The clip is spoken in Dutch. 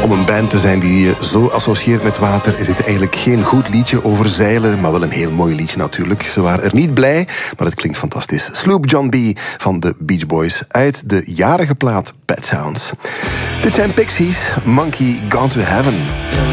Om een band te zijn die je zo associeert met water is het eigenlijk geen goed liedje over zeilen, maar wel een heel mooi liedje natuurlijk. Ze waren er niet blij, maar het klinkt fantastisch. Sloop John B. van de Beach Boys uit de jarige plaat Pet Sounds. Dit zijn Pixies, Monkey Gone to Heaven.